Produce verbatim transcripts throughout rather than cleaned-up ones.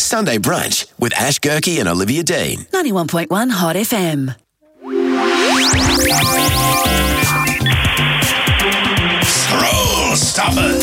Sunday Brunch with Ash Gerke and Olivia Dean. ninety-one point one Hot F M. Scroll stoppers.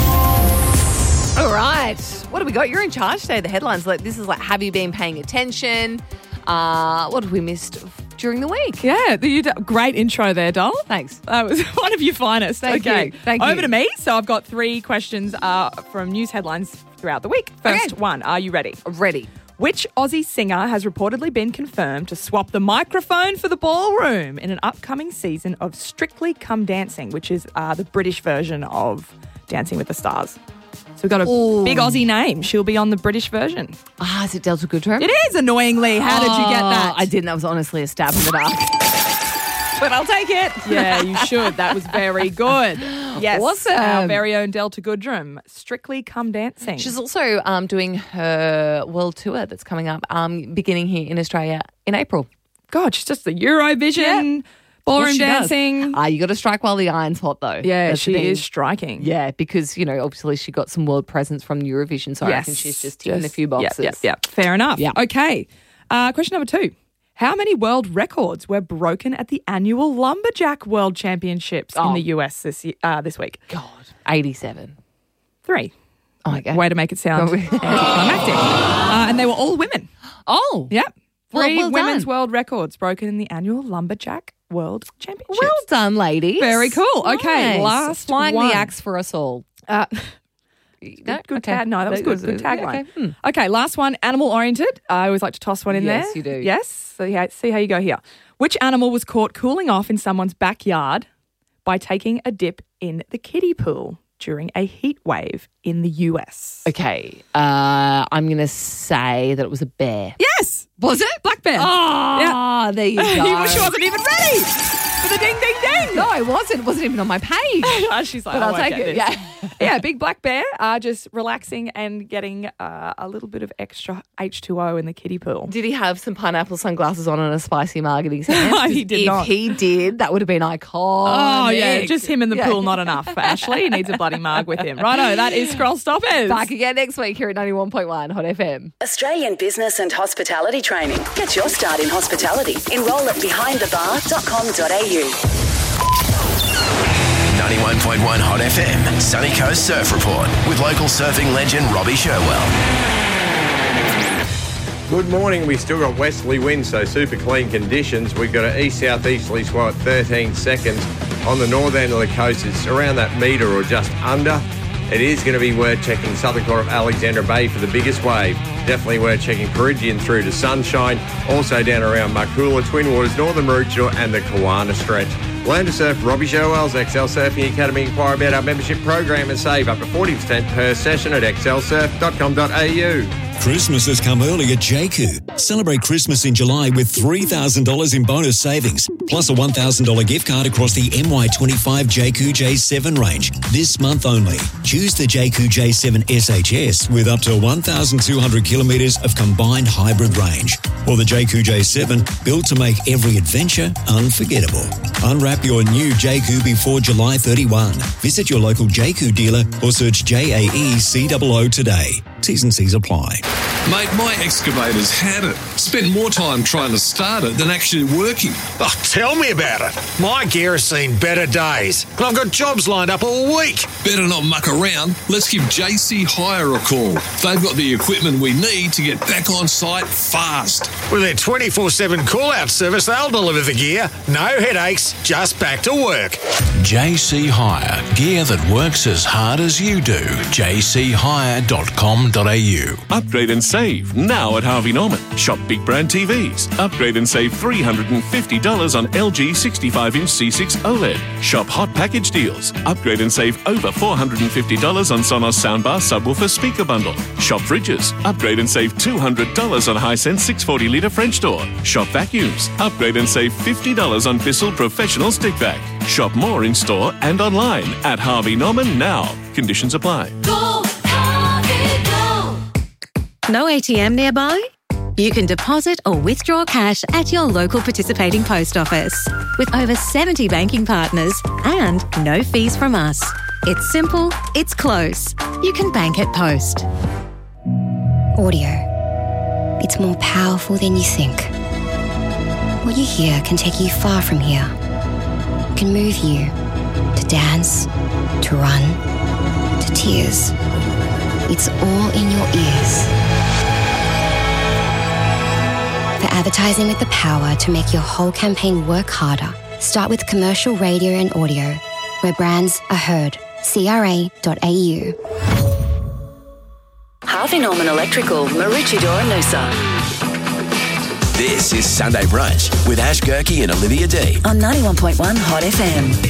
All right. What have we got? You're in charge today. The headlines, like this is like, have you been paying attention? Uh, what have we missed during the week? Yeah, you d- great intro there, doll. Thanks. That was one of your finest. Thank okay. you. Thank Over you. to me. So I've got three questions uh, from news headlines throughout the week. First Okay. one, are you ready? Ready. Which Aussie singer has reportedly been confirmed to swap the microphone for the ballroom in an upcoming season of Strictly Come Dancing, which is uh, the British version of Dancing with the Stars? So we've got a Ooh. big Aussie name. She'll be on the British version. Ah, is it Delta Goodrum? It is, annoyingly. How did you get that? I didn't. That was honestly a stab in the dark. But I'll take it. Yeah, you should. That was very good. Yes. Awesome. Our very own Delta Goodrum. Strictly Come Dancing. She's also um, doing her world tour that's coming up, um, beginning here in Australia in April. God, she's just the Eurovision, ballroom Yes, she does. dancing. Ah, you got to strike while the iron's hot, though. Yeah, That's the she thing. is striking. Yeah, because, you know, obviously she got some world presence from Eurovision, so I reckon she's just ticking a few boxes. Yeah, yeah, yeah. Fair enough. Yeah. Okay. Uh, question number two. How many world records were broken at the annual Lumberjack World Championships in Oh. the U S this, ye- uh, this week? God, eighty-seven. Three. Oh, my God. Way to make it sound Oh, really? anticlimactic. uh, and they were all women. Oh. Yep. Well- Three well women's done. world records broken in the annual Lumberjack World Championships. Well done, ladies. Very cool. Okay, Nice. last Flying one. the axe for us all. Uh, No? good Okay. tag. No, that was good. Good Yeah, tagline. okay. Hmm. Okay, last one. Animal oriented. I always like to toss one in Yes, there. you do. Yes. So yeah, see how you go here. Which animal was caught cooling off in someone's backyard by taking a dip in the kiddie pool during a heat wave in the U S? Okay, uh, I'm going to say that it was a bear. Yes. Was it? Black bear. Oh, there you go. She wasn't even ready for the ding, ding, ding. No, it wasn't. It wasn't even on my page. She's like, But I I'll won't take get it. this. Yeah. Yeah, big black bear uh, just relaxing and getting uh, a little bit of extra H two O in the kiddie pool. Did he have some pineapple sunglasses on and a spicy mug in his hand? He did if not. he did, that would have been iconic. Oh, yeah, just him in the Yeah. pool, not enough for Ashley. He needs a bloody mug with him. Righto, that is Scroll Stoppers. Back again next week here at ninety-one point one Hot F M. Australian Business and Hospitality Training. Get your start in hospitality. Enrol at behind the bar dot com dot a u. ninety-one point one Hot F M, Sunny Coast Surf Report with local surfing legend Robbie Sherwell. Good morning. We still got westerly winds, so super clean conditions. We've got an east-southeasterly swell at thirteen seconds. On the north end of the coast, it's around that metre or just under. It is going to be worth checking southern quarter of Alexandra Bay for the biggest wave. Definitely worth checking Peregian through to Sunshine. Also down around Markoola, Twin Waters, Northern Maroochydore and the Kawana stretch. Learn to surf. Robbie Sherwell's X L Surfing Academy. Inquire about our membership program and save up to forty percent per session at x l surf dot com dot a u. Christmas has come early at J Q. Celebrate Christmas in July with three thousand dollars in bonus savings, plus a one thousand dollars gift card across the M Y twenty-five J Q J seven range this month only. Choose the J Q J seven S H S with up to one thousand two hundred kilometres of combined hybrid range, or the J Q J seven built to make every adventure unforgettable. Unwrap your new J Q before July thirty-first. Visit your local J Q dealer or search J A E C O O today. T's and C's apply. Mate, my excavator's had it. Spent more time trying to start it than actually working. Oh, tell me about it. My gear has seen better days. And I've got jobs lined up all week. Better not muck around. Let's give J C Hire a call. They've got the equipment we need to get back on site fast. With their twenty-four seven call-out service, they'll deliver the gear. No headaches, just back to work. J C Hire. Gear that works as hard as you do. j c hire dot com dot a u. Upgrade and save now at Harvey Norman. Shop big brand T Vs. Upgrade and save three hundred fifty dollars on L G sixty-five inch C six OLED. Shop hot package deals. Upgrade and save over four hundred fifty dollars on Sonos soundbar subwoofer speaker bundle. Shop fridges. Upgrade and save two hundred dollars on Hisense six hundred forty litre French door. Shop vacuums. Upgrade and save fifty dollars on Bissell Professional Stick Vac. Shop more in store and online at Harvey Norman now. Conditions apply. Go, Harvey, go. No A T M nearby? You can deposit or withdraw cash at your local participating post office. With over seventy banking partners and no fees from us. It's simple, it's close. You can bank at Post. Audio. it's more powerful than you think. What you hear can take you far from here. It can move you to dance, to run, to tears. It's all in your ears. For advertising with the power to make your whole campaign work harder, start with commercial radio and audio, where brands are heard. C R A dot A U. Harvey Norman Electrical, Maroochydore and Noosa. This is Sunday Brunch with Ash Gerke and Olivia D on ninety-one point one Hot F M.